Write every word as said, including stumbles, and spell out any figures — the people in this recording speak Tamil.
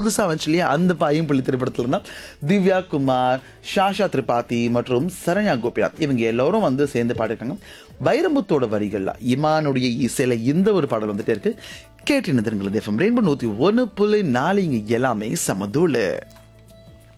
புதுசா வந்துச்சு இல்லையா அந்த ஐம்புள்ளி திரைப்படத்துல இருந்தா திவ்யா குமார், ஷாஷா திரிபாதி மற்றும் சரண்யா கோபிநாத் இவங்க எல்லாரும் வந்து சேர்ந்து பாடிருக்காங்க. வைரமுத்தோட வரிகள்ல இமானுடைய இசையில இந்த ஒரு பாடல் வந்துட்டே இருக்கு. கேட்டு நிறுங்கள். எஃப்எம் ரெயின்போ நூத்தி ஒன்னு புள்ளி நாலு இங்க எல்லாமே சமதூளு.